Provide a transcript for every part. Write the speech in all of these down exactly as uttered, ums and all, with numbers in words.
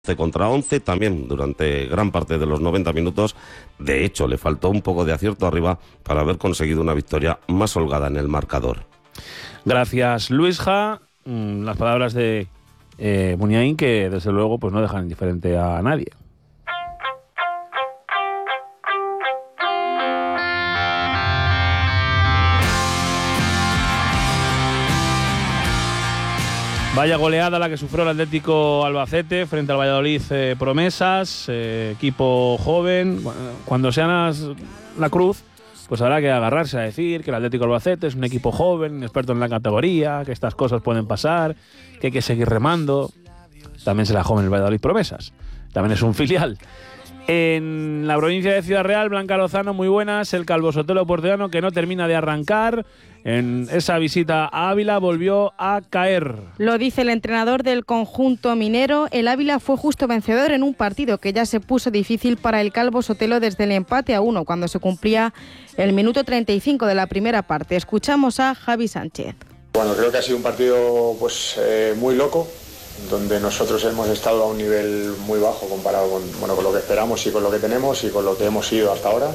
contra once, también durante gran parte de los noventa minutos. De hecho, le faltó un poco de acierto arriba para haber conseguido una victoria más holgada en el marcador. Gracias, Luisja. Las palabras de eh, Muniain, que desde luego pues no dejan indiferente a nadie. Vaya goleada la que sufrió el Atlético Albacete frente al Valladolid eh, Promesas, eh, equipo joven. Cuando sean las, la cruz, pues habrá que agarrarse a decir que el Atlético Albacete es un equipo joven, experto en la categoría, que estas cosas pueden pasar, que hay que seguir remando. También será joven el Valladolid Promesas, también es un filial. En la provincia de Ciudad Real, Blanca Lozano, muy buenas. El Calvo Sotelo porteano, que no termina de arrancar. En esa visita a Ávila volvió a caer. Lo dice el entrenador del conjunto minero. El Ávila fue justo vencedor en un partido que ya se puso difícil para el Calvo Sotelo desde el empate a uno, cuando se cumplía el minuto treinta y cinco de la primera parte. Escuchamos a Javi Sánchez. Bueno, creo que ha sido un partido pues eh, muy loco, donde nosotros hemos estado a un nivel muy bajo comparado con, bueno, con lo que esperamos y con lo que tenemos y con lo que hemos ido hasta ahora.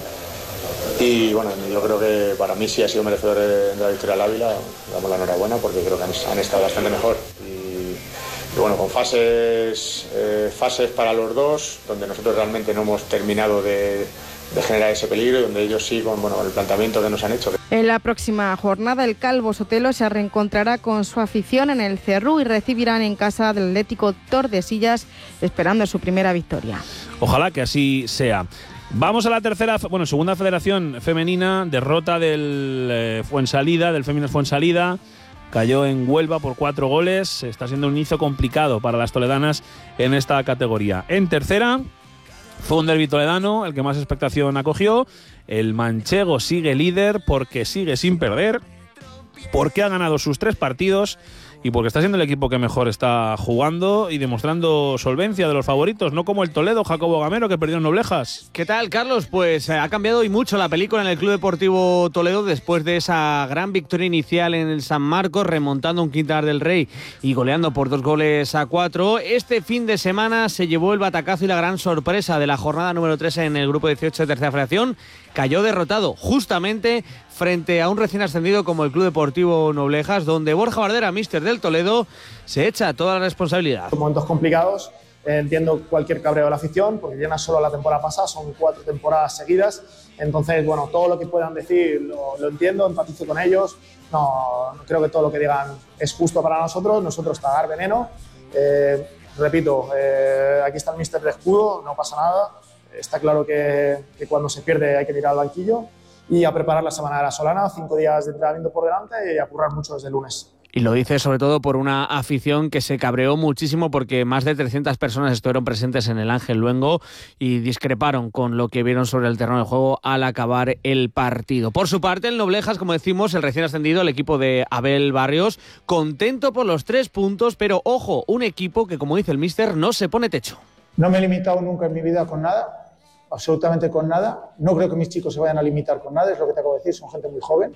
Y bueno, yo creo que para mí sí ha sido merecedor de la victoria del Ávila. Damos la enhorabuena porque creo que han, han estado bastante mejor. Y, y bueno, con fases, eh, fases para los dos, donde nosotros realmente no hemos terminado de, de generar ese peligro y donde ellos sí con bueno, el planteamiento que nos han hecho. En la próxima jornada el Calvo Sotelo se reencontrará con su afición en el Cerrú y recibirán en casa del Atlético Tordesillas, esperando su primera victoria. Ojalá que así sea. Vamos a la tercera, bueno, segunda federación femenina, derrota del eh, Fuensalida, del Féminas Fuensalida. Cayó en Huelva por cuatro goles. Está siendo un inicio complicado para las toledanas en esta categoría. En tercera, fue un derbi toledano el que más expectación acogió. El manchego sigue líder porque sigue sin perder, porque ha ganado sus tres partidos y porque está siendo el equipo que mejor está jugando y demostrando solvencia de los favoritos, no como el Toledo, Jacobo Gamero, que perdió en Noblejas. ¿Qué tal, Carlos? Pues eh, ha cambiado y mucho la película en el Club Deportivo Toledo después de esa gran victoria inicial en el San Marcos, remontando un Quintanar del Rey y goleando por dos goles a cuatro. Este fin de semana se llevó el batacazo y la gran sorpresa de la jornada número tres en el Grupo dieciocho de Tercera Federación. Cayó derrotado justamente frente a un recién ascendido como el Club Deportivo Noblejas, donde Borja Bardera, míster del Toledo, se echa toda la responsabilidad. En momentos complicados, eh, entiendo cualquier cabreo de la afición, porque ya no es solo la temporada pasada, son cuatro temporadas seguidas. Entonces, bueno, todo lo que puedan decir lo, lo entiendo, empatizo con ellos. No, no creo que todo lo que digan es justo para nosotros, nosotros tragar veneno. Eh, repito, eh, aquí está el míster de escudo, no pasa nada. Está claro que, que cuando se pierde hay que tirar al banquillo y a preparar la semana de la Solana, cinco días de entrenamiento por delante y a currar mucho desde el lunes. Y lo dice sobre todo por una afición que se cabreó muchísimo porque más de trescientas personas estuvieron presentes en el Ángel Luengo y discreparon con lo que vieron sobre el terreno de juego al acabar el partido. Por su parte, el Noblejas, como decimos, el recién ascendido, el equipo de Abel Barrios, contento por los tres puntos, pero ojo, un equipo que, como dice el míster, no se pone techo. No me he limitado nunca en mi vida con nada. Absolutamente con nada. No creo que mis chicos se vayan a limitar con nada, es lo que te acabo de decir, son gente muy joven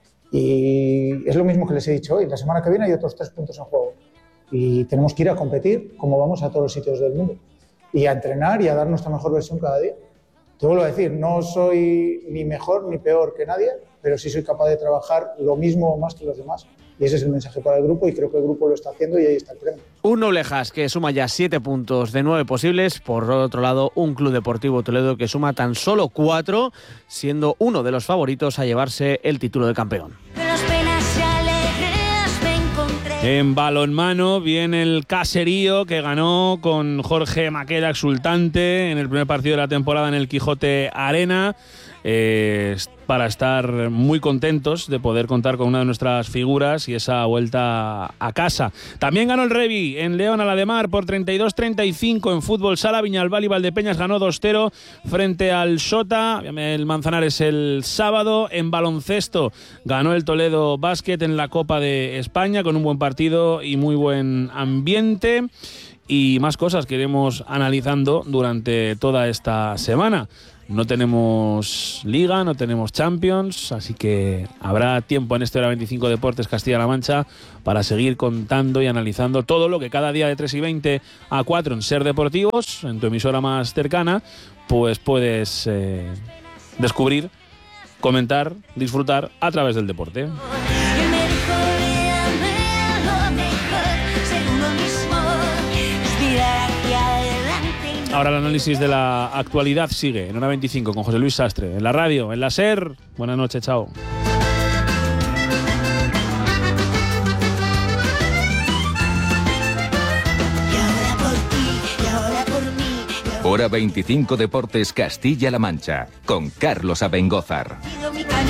y es lo mismo que les he dicho hoy. La semana que viene hay otros tres puntos en juego y tenemos que ir a competir como vamos a todos los sitios del mundo y a entrenar y a dar nuestra mejor versión cada día. Te vuelvo a decir, no soy ni mejor ni peor que nadie, pero sí soy capaz de trabajar lo mismo o más que los demás. Y ese es el mensaje para el grupo y creo que el grupo lo está haciendo y ahí está el premio. Un Noblejas que suma ya siete puntos de nueve posibles. Por otro lado, un Club Deportivo Toledo que suma tan solo cuatro, siendo uno de los favoritos a llevarse el título de campeón. En balonmano viene el Caserío, que ganó con Jorge Maqueda exultante en el primer partido de la temporada en el Quijote Arena. Eh, para estar muy contentos de poder contar con una de nuestras figuras y esa vuelta a casa. También ganó el Revi en León a la de Mar por treinta y dos treinta y cinco. En fútbol sala, Viñalbal y Valdepeñas ganó dos cero frente al Sota, el Manzanares el sábado. En baloncesto ganó el Toledo Básquet en la Copa de España con un buen partido y muy buen ambiente. Y más cosas que iremos analizando durante toda esta semana. no tenemos Liga, no tenemos Champions, así que habrá tiempo en este Hora veinticinco Deportes Castilla-La Mancha para seguir contando y analizando todo lo que cada día de tres y veinte a cuatro en Ser Deportivos, en tu emisora más cercana, pues puedes eh, descubrir, comentar, disfrutar a través del deporte. Ahora el análisis de la actualidad sigue en Hora veinticinco con José Luis Sastre, en la radio, en la SER. Buenas noches, chao. Hora veinticinco Deportes Castilla-La Mancha, con Carlos Abengózar.